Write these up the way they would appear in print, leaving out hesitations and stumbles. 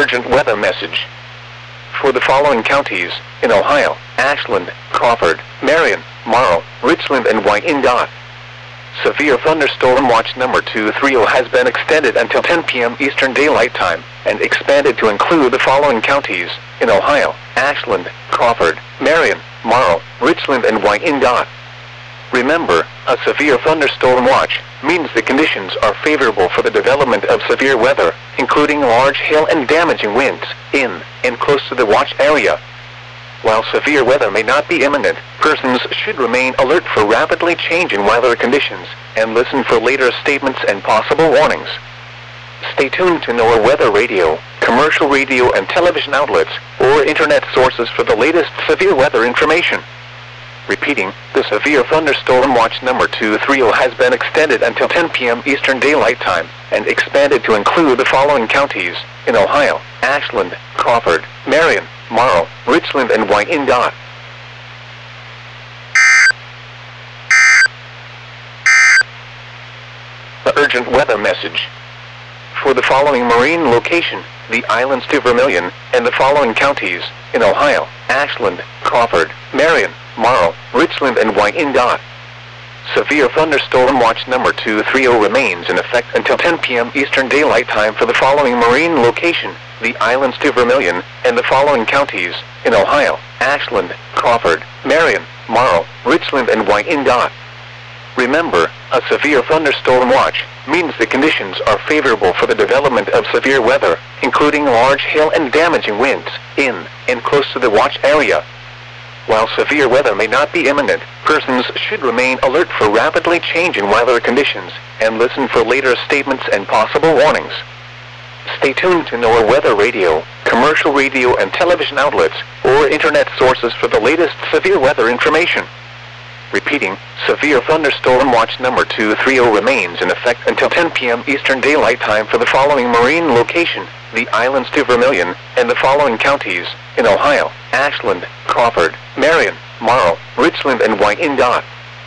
urgent weather message. For the following counties, in Ohio: Ashland, Crawford, Marion, Morrow, Richland, and Wyandotte. Severe thunderstorm watch number 230 has been extended until 10 p.m. Eastern Daylight Time, and expanded to include the following counties, in Ohio: Ashland, Crawford, Marion, Morrow, Richland, and Wyandotte. Remember, a severe thunderstorm watch means the conditions are favorable for the development of severe weather, including large hail and damaging winds, in and close to the watch area. While severe weather may not be imminent, persons should remain alert for rapidly changing weather conditions, and listen for later statements and possible warnings. Stay tuned to NOAA Weather Radio, commercial radio and television outlets, or internet sources for the latest severe weather information. Repeating, the severe thunderstorm watch number 230 has been extended until 10 p.m. Eastern Daylight Time, and expanded to include the following counties, in Ohio: Ashland, Crawford, Marion, Morrow, Richland, and Wyandotte. The urgent weather message. For the following marine location, the islands to Vermilion, and the following counties, in Ohio: Ashland, Crawford, Marion, Morrow, Richland, and Wyandotte. Severe thunderstorm watch number 230 remains in effect until 10 p.m. Eastern Daylight Time for the following marine location, the islands to Vermilion, and the following counties, in Ohio: Ashland, Crawford, Marion, Morrow, Richland, and Wyandotte. Remember, a severe thunderstorm watch means the conditions are favorable for the development of severe weather, including large hail and damaging winds, in and close to the watch area. While severe weather may not be imminent, persons should remain alert for rapidly changing weather conditions, and listen for later statements and possible warnings. Stay tuned to NOAA Weather Radio, commercial radio and television outlets, or internet sources for the latest severe weather information. Repeating, severe thunderstorm watch number 230 remains in effect until 10 p.m. Eastern Daylight Time for the following marine location, the islands to Vermilion, and the following counties, in Ohio: Ashland, Crawford, Marion, Morrow, Richland, and Wyandotte.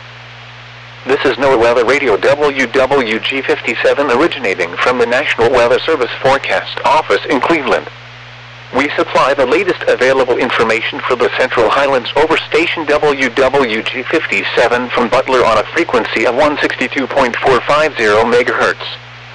This is NOAA Weather Radio WWG57 originating from the National Weather Service Forecast Office in Cleveland. We supply the latest available information for the Central Highlands over station WWG57 from Butler on a frequency of 162.450 MHz.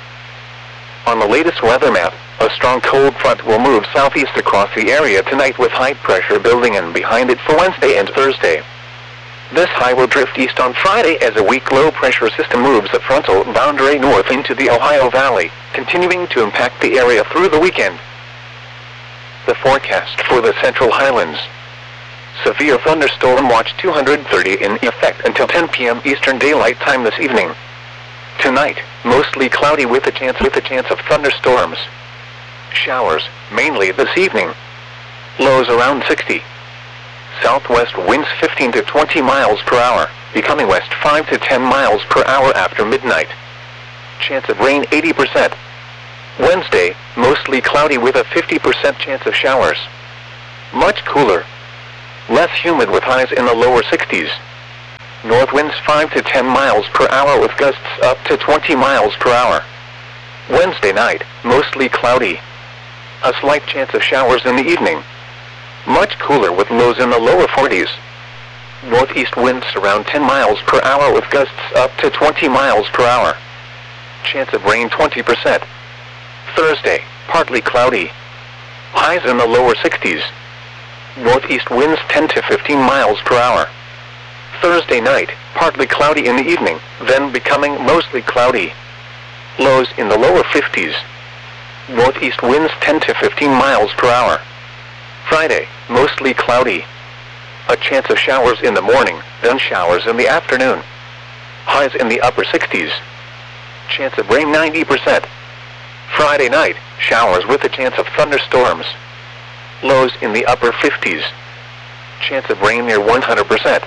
On the latest weather map, a strong cold front will move southeast across the area tonight, with high pressure building in behind it for Wednesday and Thursday. This high will drift east on Friday as a weak low-pressure system moves the frontal boundary north into the Ohio Valley, continuing to impact the area through the weekend. The forecast for the Central Highlands. Severe thunderstorm watch 230 in effect until 10 p.m. Eastern Daylight Time this evening. Tonight, mostly cloudy with a chance of thunderstorms. Showers, mainly this evening. Lows around 60. Southwest winds 15 to 20 miles per hour, becoming west 5 to 10 miles per hour after midnight. Chance of rain 80%. Wednesday, mostly cloudy with a 50% chance of showers. Much cooler. Less humid with highs in the lower 60s. North winds 5 to 10 miles per hour with gusts up to 20 miles per hour. Wednesday night, mostly cloudy. A slight chance of showers in the evening. Much cooler with lows in the lower 40s. Northeast winds around 10 miles per hour with gusts up to 20 miles per hour. Chance of rain 20%. Thursday, partly cloudy. Highs in the lower 60s. Northeast winds 10 to 15 miles per hour. Thursday night, partly cloudy in the evening, then becoming mostly cloudy. Lows in the lower 50s. Northeast winds 10 to 15 miles per hour. Friday, mostly cloudy. A chance of showers in the morning, then showers in the afternoon. Highs in the upper 60s. Chance of rain 90%. Friday night, showers with a chance of thunderstorms. Lows in the upper 50s. Chance of rain near 100%.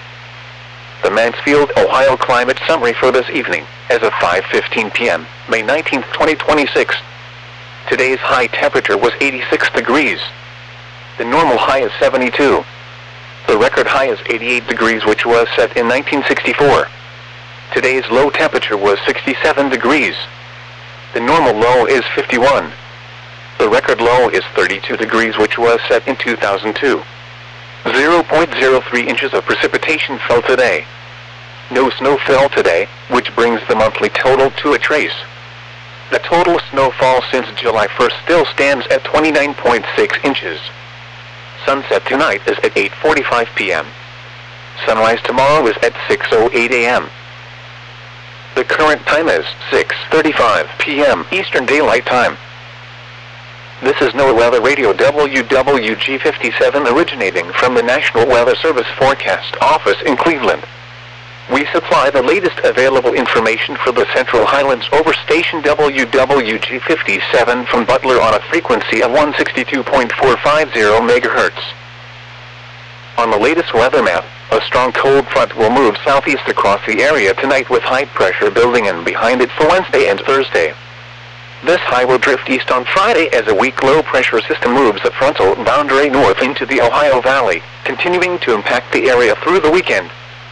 The Mansfield, Ohio climate summary for this evening, as of 5:15 p.m., May 19, 2026. Today's high temperature was 86 degrees. The normal high is 72. The record high is 88 degrees, which was set in 1964. Today's low temperature was 67 degrees. The normal low is 51. The record low is 32 degrees, which was set in 2002. 0.03 inches of precipitation fell today. No snow fell today, which brings the monthly total to a trace. The total snowfall since July 1st still stands at 29.6 inches. Sunset tonight is at 8:45 p.m. Sunrise tomorrow is at 6:08 a.m. The current time is 6:35 p.m. Eastern Daylight Time. This is NOAA Weather Radio WWG57 originating from the National Weather Service Forecast Office in Cleveland. We supply the latest available information for the Central Highlands over station WWG57 from Butler on a frequency of 162.450 MHz. On the latest weather map, a strong cold front will move southeast across the area tonight with high pressure building in behind it for Wednesday and Thursday. This high will drift east on Friday as a weak low-pressure system moves the frontal boundary north into the Ohio Valley, continuing to impact the area through the weekend.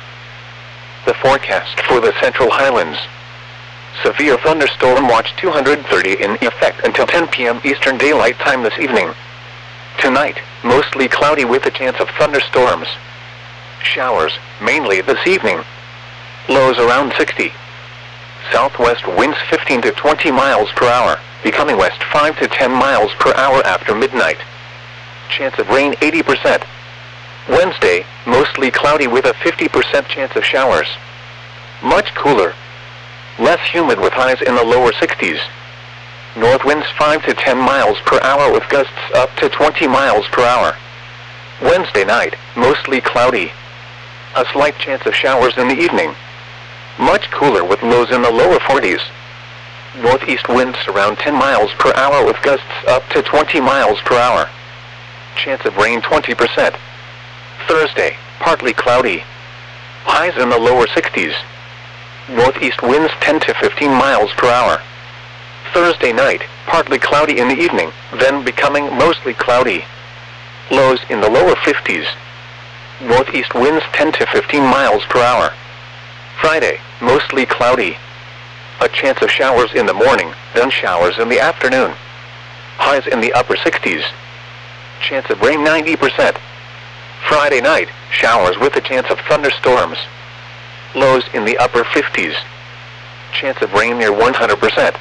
The forecast for the Central Highlands. Severe thunderstorm watch 230 in effect until 10 p.m. Eastern Daylight Time this evening. Tonight, mostly cloudy with a chance of thunderstorms. Showers, mainly this evening. Lows around 60. Southwest winds 15 to 20 miles per hour, becoming west 5 to 10 miles per hour after midnight. Chance of rain 80%. Wednesday, mostly cloudy with a 50% chance of showers. Much cooler. Less humid with highs in the lower 60s. North winds 5 to 10 miles per hour with gusts up to 20 miles per hour. Wednesday night, mostly cloudy. A slight chance of showers in the evening. Much cooler with lows in the lower 40s. Northeast winds around 10 miles per hour with gusts up to 20 miles per hour. Chance of rain 20%. Thursday, partly cloudy. Highs in the lower 60s. Northeast winds 10 to 15 miles per hour. Thursday night, partly cloudy in the evening, then becoming mostly cloudy. Lows in the lower 50s. Northeast winds 10 to 15 miles per hour. Friday, mostly cloudy. A chance of showers in the morning, then showers in the afternoon. Highs in the upper 60s. Chance of rain 90%. Friday night, showers with a chance of thunderstorms. Lows in the upper 50s. Chance of rain near 100%.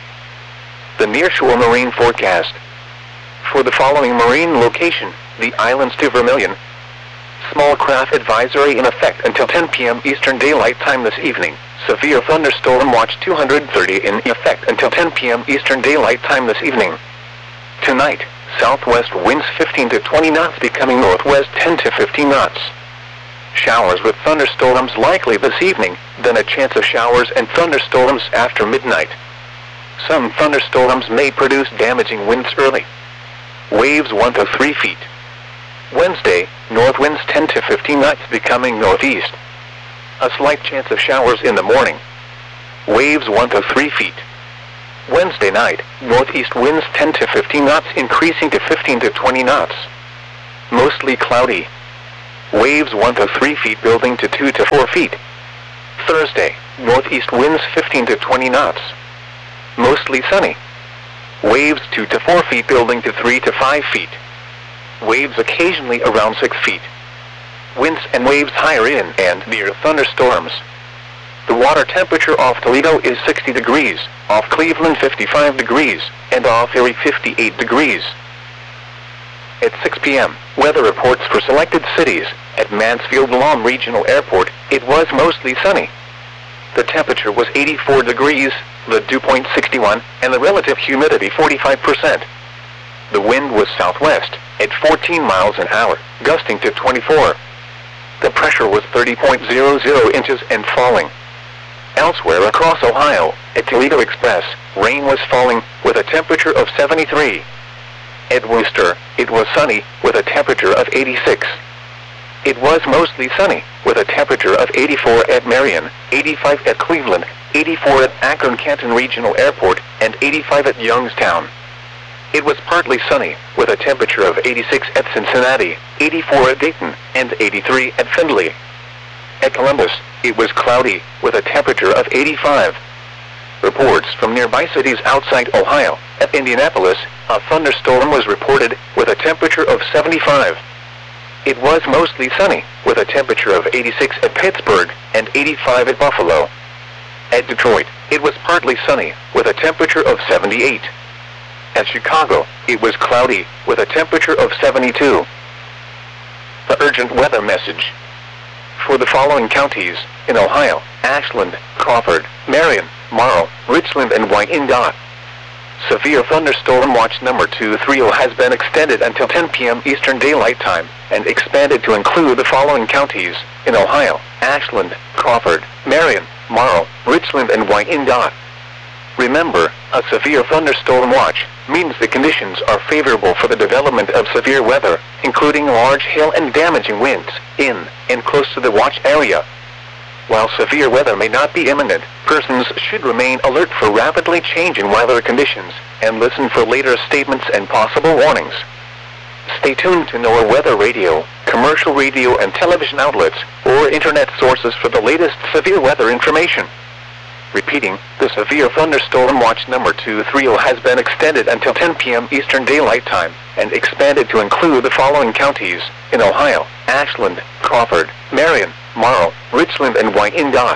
The nearshore marine forecast. For the following marine location, the islands to Vermilion. Small craft advisory in effect until 10 p.m. Eastern Daylight Time this evening. Severe thunderstorm watch 230 in effect until 10 p.m. Eastern Daylight Time this evening. Tonight, southwest winds 15 to 20 knots becoming northwest 10 to 15 knots. Showers with thunderstorms likely this evening, then a chance of showers and thunderstorms after midnight. Some thunderstorms may produce damaging winds early. Waves 1 to 3 feet. Wednesday, north winds 10 to 15 knots becoming northeast. A slight chance of showers in the morning. Waves 1 to 3 feet. Wednesday night, northeast winds 10 to 15 knots increasing to 15 to 20 knots. Mostly cloudy. Waves 1 to 3 feet building to 2 to 4 feet. Thursday, northeast winds 15 to 20 knots. Mostly sunny. Waves 2 to 4 feet building to 3 to 5 feet. Waves occasionally around 6 feet. Winds and waves higher in and near thunderstorms. The water temperature off Toledo is 60 degrees, off Cleveland 55 degrees, and off Erie 58 degrees. At 6 p.m., weather reports for selected cities. At Mansfield-Lom Regional Airport, it was mostly sunny. The temperature was 84 degrees, the dew point 61, and the relative humidity 45%. The wind was southwest, at 14 miles an hour, gusting to 24. The pressure was 30.00 inches and falling. Elsewhere across Ohio, at Toledo Express, rain was falling, with a temperature of 73. At Wooster, it was sunny, with a temperature of 86. It was mostly sunny, with a temperature of 84 at Marion, 85 at Cleveland, 84 at Akron-Canton Regional Airport, and 85 at Youngstown. It was partly sunny, with a temperature of 86 at Cincinnati, 84 at Dayton, and 83 at Findlay. At Columbus, it was cloudy, with a temperature of 85. Reports from nearby cities outside Ohio, At Indianapolis, a thunderstorm was reported, with a temperature of 75. It was mostly sunny, with a temperature of 86 at Pittsburgh, and 85 at Buffalo. At Detroit, it was partly sunny, with a temperature of 78. At Chicago, it was cloudy, with a temperature of 72. The urgent weather message. For the following counties, in Ohio: Ashland, Crawford, Marion, Morrow, Richland, and Wyandotte. Severe thunderstorm watch number 230 has been extended until 10 p.m. Eastern Daylight Time, and expanded to include the following counties, in Ohio: Ashland, Crawford, Marion, Morrow, Richland, and Wyandotte. Remember, a severe thunderstorm watch means the conditions are favorable for the development of severe weather, including large hail and damaging winds, in and close to the watch area. While severe weather may not be imminent, persons should remain alert for rapidly changing weather conditions, and listen for later statements and possible warnings. Stay tuned to NOAA Weather Radio, commercial radio and television outlets, or internet sources for the latest severe weather information. Repeating, the severe thunderstorm watch number 230 has been extended until 10 p.m. Eastern Daylight Time, and expanded to include the following counties, in Ohio: Ashland, Crawford, Marion, Morrow, Richland, and Wyandotte.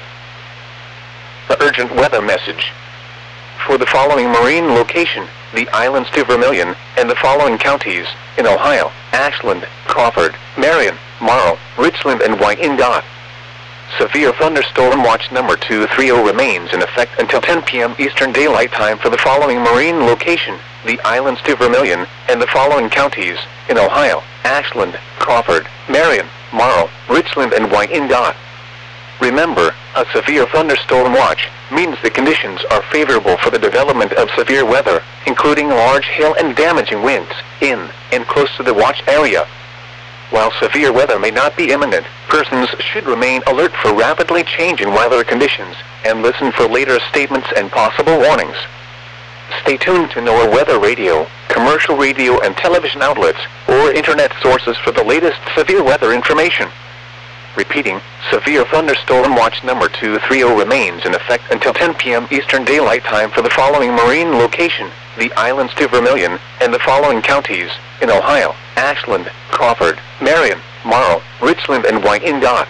The urgent weather message. For the following marine location, the islands to Vermilion, and the following counties, in Ohio: Ashland, Crawford, Marion, Morrow, Richland, and Wyandotte. Severe thunderstorm watch number 230 remains in effect until 10 p.m. Eastern Daylight Time for the following marine location, the islands to Vermilion, and the following counties, in Ohio: Ashland, Crawford, Marion, Morrow, Richland, and Wyandotte. Remember, a severe thunderstorm watch means the conditions are favorable for the development of severe weather, including large hail and damaging winds, in and close to the watch area. While severe weather may not be imminent, persons should remain alert for rapidly changing weather conditions, and listen for later statements and possible warnings. Stay tuned to NOAA Weather Radio, commercial radio and television outlets, or internet sources for the latest severe weather information. Repeating, severe thunderstorm watch number 230 remains in effect until 10 p.m. Eastern Daylight Time for the following marine location, the islands to Vermilion, and the following counties, in Ohio: Ashland, Crawford, Marion, Morrow, Richland, and Wyandotte.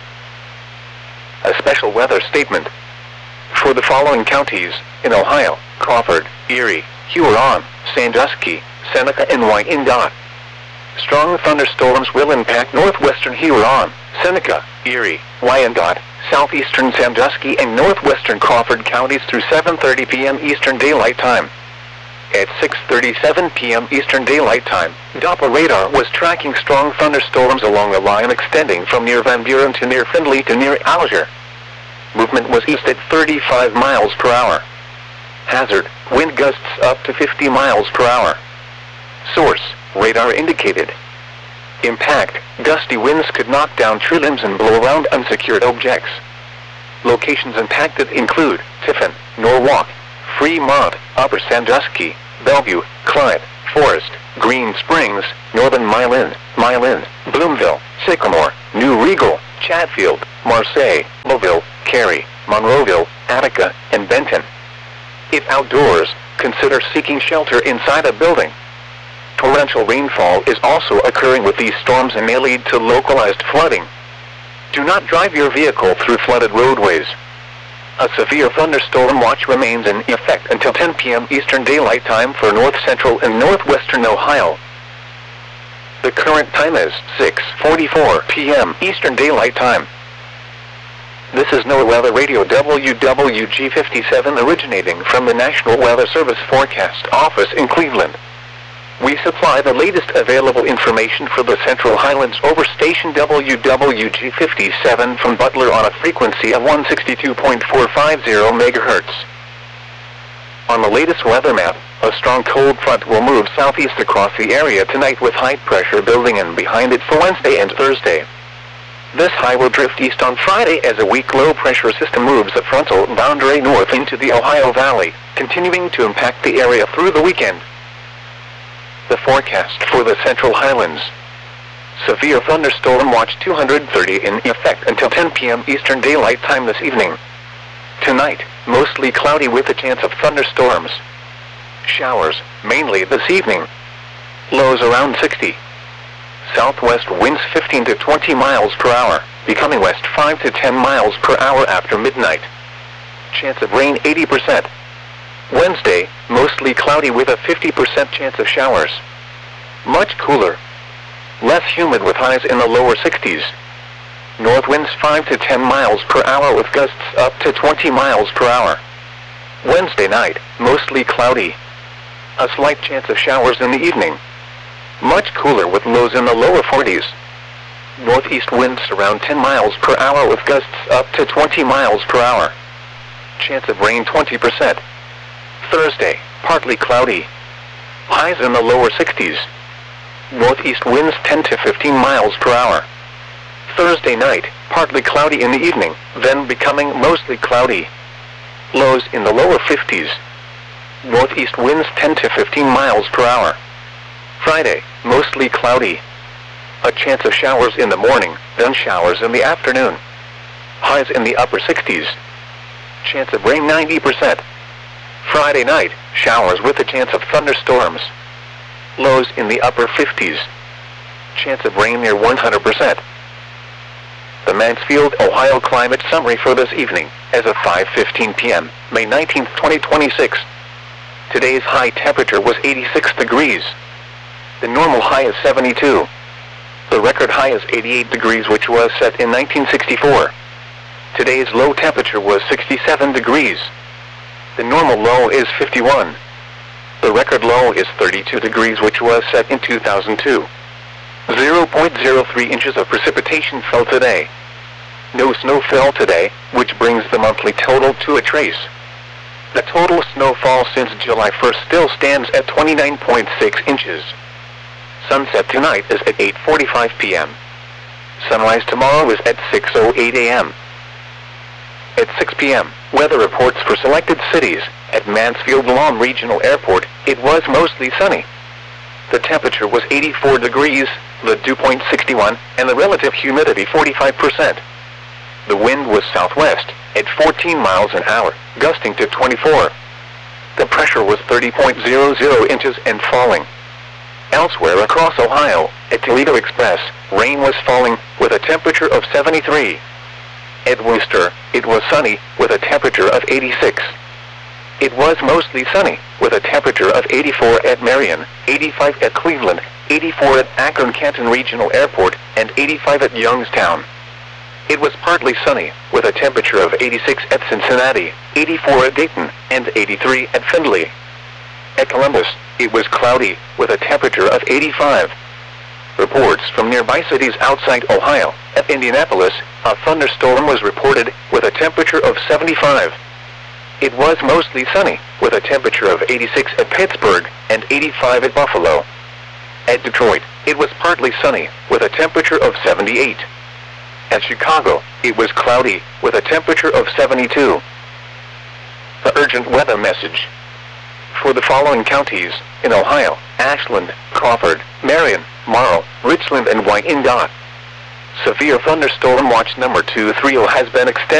A special weather statement. For the following counties, in Ohio: Crawford, Erie, Huron, Sandusky, Seneca, and Wyandotte. Strong thunderstorms will impact northwestern Huron, Seneca, Erie, Wyandotte, southeastern Sandusky, and northwestern Crawford counties through 7:30 p.m. Eastern Daylight Time. At 6:37 p.m. Eastern Daylight Time, Doppler radar was tracking strong thunderstorms along a line extending from near Van Buren to near Findlay to near Alger. Movement was east at 35 miles per hour. Hazard: wind gusts up to 50 miles per hour. Source: radar indicated. Impact: gusty winds could knock down tree limbs and blow around unsecured objects. Locations impacted include Tiffin, Norwalk, Fremont, Upper Sandusky, Bellevue, Clyde, Forest, Green Springs, Northern Milan, Bloomville, Sycamore, New Regal, Chatfield, Marseille, Louisville, Cary, Monroeville, Attica, and Benton. If outdoors, consider seeking shelter inside a building. Torrential rainfall is also occurring with these storms and may lead to localized flooding. Do not drive your vehicle through flooded roadways. A severe thunderstorm watch remains in effect until 10 p.m. Eastern Daylight Time for north-central and northwestern Ohio. The current time is 6:44 p.m. Eastern Daylight Time. This is NOAA Weather Radio WWG57 originating from the National Weather Service Forecast Office in Cleveland. We supply the latest available information for the Central Highlands over station WWG57 from Butler on a frequency of 162.450 MHz. On the latest weather map, a strong cold front will move southeast across the area tonight with high pressure building in behind it for Wednesday and Thursday. This high will drift east on Friday as a weak low-pressure system moves the frontal boundary north into the Ohio Valley, continuing to impact the area through the weekend. The forecast for the Central Highlands. Severe thunderstorm watch 230 in effect until 10 p.m. Eastern Daylight Time this evening. Tonight, mostly cloudy with a chance of thunderstorms. Showers, mainly this evening. Lows around 60. Southwest winds 15 to 20 miles per hour, becoming west 5 to 10 miles per hour after midnight. Chance of rain 80%. Wednesday, mostly cloudy with a 50% chance of showers. Much cooler. Less humid with highs in the lower 60s. North winds 5 to 10 miles per hour with gusts up to 20 miles per hour. Wednesday night, mostly cloudy. A slight chance of showers in the evening. Much cooler with lows in the lower 40s. Northeast winds around 10 miles per hour with gusts up to 20 miles per hour. Chance of rain 20%. Thursday, partly cloudy. Highs in the lower 60s. Northeast winds 10 to 15 miles per hour. Thursday night, partly cloudy in the evening, then becoming mostly cloudy. Lows in the lower 50s. Northeast winds 10 to 15 miles per hour. Friday, mostly cloudy. A chance of showers in the morning, then showers in the afternoon. Highs in the upper 60s. Chance of rain 90%. Friday night, showers with a chance of thunderstorms. Lows in the upper 50s. Chance of rain near 100%. The Mansfield, Ohio climate summary for this evening, as of 5:15 p.m., May 19, 2026. Today's high temperature was 86 degrees. The normal high is 72. The record high is 88 degrees, which was set in 1964. Today's low temperature was 67 degrees. The normal low is 51. The record low is 32 degrees, which was set in 2002. 0.03 inches of precipitation fell today. No snow fell today, which brings the monthly total to a trace. The total snowfall since July 1st still stands at 29.6 inches. Sunset tonight is at 8:45 p.m. Sunrise tomorrow is at 6:08 a.m. At 6 p.m., weather reports for selected cities. At Mansfield Lawn Regional Airport, it was mostly sunny. The temperature was 84 degrees, the dew point 61, and the relative humidity 45%. The wind was southwest, at 14 miles an hour, gusting to 24. The pressure was 30.00 inches and falling. Elsewhere across Ohio, at Toledo Express, rain was falling, with a temperature of 73. At Worcester, it was sunny, with a temperature of 86. It was mostly sunny, with a temperature of 84 at Marion, 85 at Cleveland, 84 at Akron-Canton Regional Airport, and 85 at Youngstown. It was partly sunny, with a temperature of 86 at Cincinnati, 84 at Dayton, and 83 at Findlay. At Columbus, it was cloudy, with a temperature of 85. Reports from nearby cities outside Ohio. At Indianapolis, a thunderstorm was reported, with a temperature of 75. It was mostly sunny, with a temperature of 86 at Pittsburgh, and 85 at Buffalo. At Detroit, it was partly sunny, with a temperature of 78. At Chicago, it was cloudy, with a temperature of 72. The urgent weather message. For the following counties, in Ohio: Ashland, Crawford, Marion, Morrow, Richland, and Wyandotte. Severe thunderstorm watch number 230 has been extended.